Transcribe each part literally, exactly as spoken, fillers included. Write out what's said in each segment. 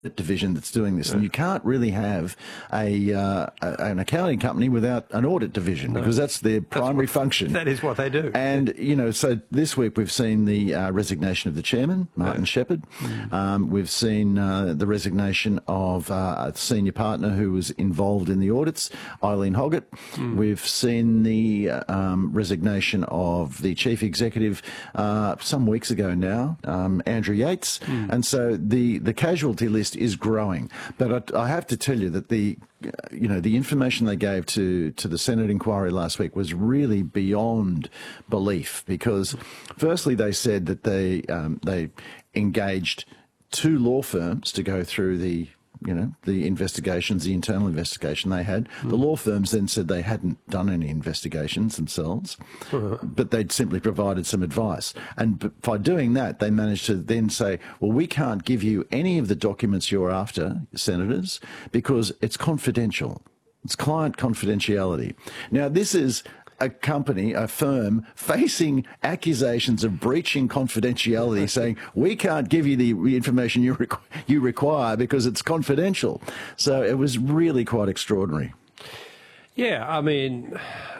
division that's doing this, and you can't really have a, uh, a an accounting company without an audit division, no. because that's their primary that's what, function. That is what they do. And you know, so this week we've seen the uh, resignation of the chairman, Martin yeah. Shepherd. Mm. Um, we've seen uh, the resignation of uh, a senior partner who was involved in the audits, Eileen Hoggett. Mm. We've seen the um, resignation of the chief executive uh, some weeks ago now, um, Andrew Yates. Mm. And so the the casualty list is growing, but I, I have to tell you that the, you know, the information they gave to to the Senate inquiry last week was really beyond belief. Because, firstly, they said that they um, they engaged two law firms to go through the, you know, the investigations, the internal investigation they had. Mm. The law firms then said they hadn't done any investigations themselves, uh-huh. but they'd simply provided some advice. And by doing that, they managed to then say, well, we can't give you any of the documents you're after, senators, because it's confidential. It's client confidentiality. Now, this is a company, a firm, facing accusations of breaching confidentiality, saying, we can't give you the information you, requ you require because it's confidential. So it was really quite extraordinary. Yeah, I mean,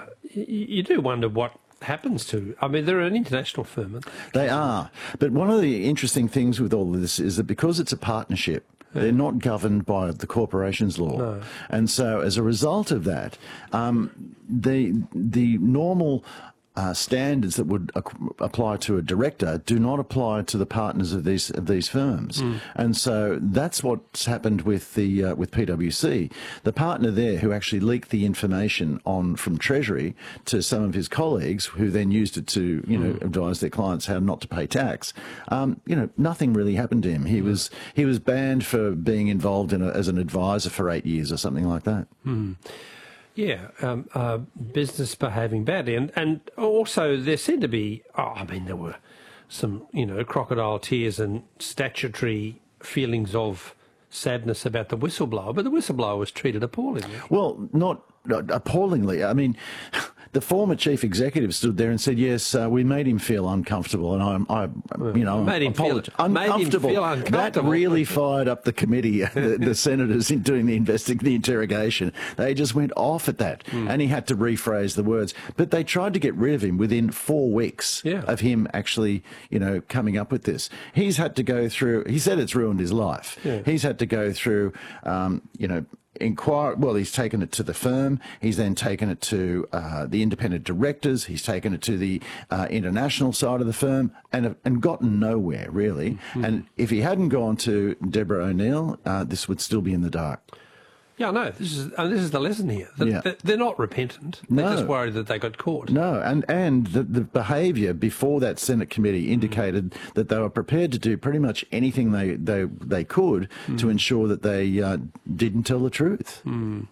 you do wonder what happens to, I mean, they're an international firm, aren't they? They are. But one of the interesting things with all of this is that because it's a partnership, yeah. they're not governed by the corporations law. No. And so as a result of that, um, the, the normal uh, standards that would apply to a director do not apply to the partners of these of these firms. Mm. And so that's what's happened with the uh, with P W C. The partner there who actually leaked the information on from Treasury to some of his colleagues, who then used it to, you know, mm. advise their clients how not to pay tax. Um, you know, nothing really happened to him. He mm. was he was banned for being involved in a, as an advisor for eight years or something like that. Mm. Yeah, um, uh, business behaving badly. And, and also there seemed to be, oh, I mean, there were some, you know, crocodile tears and statutory feelings of sadness about the whistleblower, but the whistleblower was treated appallingly. Well, not, not appallingly. I mean, the former chief executive stood there and said, yes, uh, we made him feel uncomfortable. And I, I you know, made him feel, uncomfortable. Made him feel uncomfortable. That really fired up the committee, the, the senators in doing the, investi the interrogation. They just went off at that. Mm. And he had to rephrase the words. But they tried to get rid of him within four weeks yeah. of him actually, you know, coming up with this. He's had to go through, he said it's ruined his life. Yeah. He's had to go through, um, you know, inquire. Well, he's taken it to the firm. He's then taken it to uh, the independent directors. He's taken it to the uh, international side of the firm, and and gotten nowhere really. Mm-hmm. And if he hadn't gone to Deborah O'Neill, uh, this would still be in the dark. Yeah, no, this is and this is the lesson here. That, yeah. that they're not repentant. They're no. just worried that they got caught. No, and, and the, the behaviour before that Senate committee indicated mm. that they were prepared to do pretty much anything they, they, they could mm. to ensure that they uh, didn't tell the truth. Mm.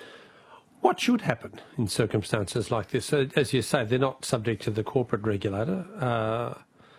What should happen in circumstances like this? So, as you say, they're not subject to the corporate regulator. Uh,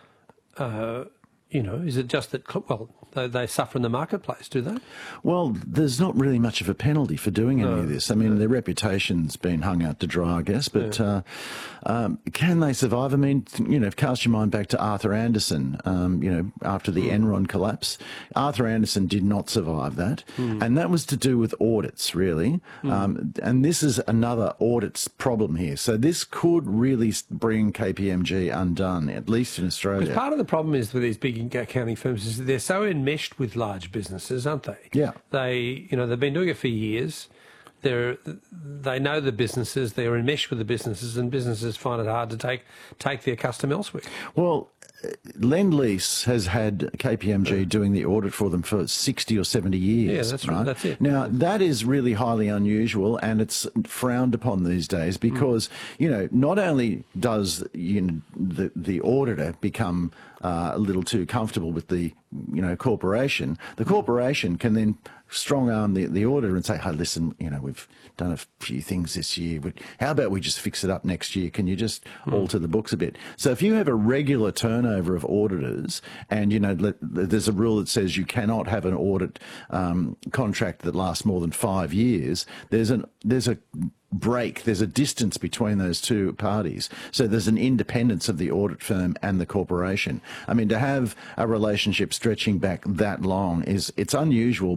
uh, you know, is it just that, well, they, they suffer in the marketplace, do they? Well, there's not really much of a penalty for doing any no, of this. I mean, no. their reputation's been hung out to dry, I guess, but yeah. uh, um, can they survive? I mean, you know, cast your mind back to Arthur Andersen, um, you know, after the mm. Enron collapse. Arthur Andersen did not survive that, mm. and that was to do with audits, really. Mm. Um, and this is another audits problem here. So this could really bring K P M G undone, at least in Australia. Because part of the problem is with these big accounting firms is that they're so enmeshed with large businesses, aren't they? Yeah. They, you know, they've been doing it for years. They're, they know the businesses. They're enmeshed with the businesses, and businesses find it hard to take take their custom elsewhere. Well, Lend-Lease has had K P M G doing the audit for them for sixty or seventy years. Yeah, that's right. That's it. Now, that is really highly unusual, and it's frowned upon these days because, mm. you know, not only does you know, the, the auditor become uh, a little too comfortable with the, you know, corporation, the corporation can then strong-arm the, the auditor and say, hey, listen, you know, we've done a few things this year. How about we just fix it up next year? Can you just mm. alter the books a bit? So if you have a regular turnover of auditors and, you know, let, there's a rule that says you cannot have an audit um, contract that lasts more than five years, there's, an, there's a break, there's a distance between those two parties. So there's an independence of the audit firm and the corporation. I mean, to have a relationship stretching back that long is, it's unusual.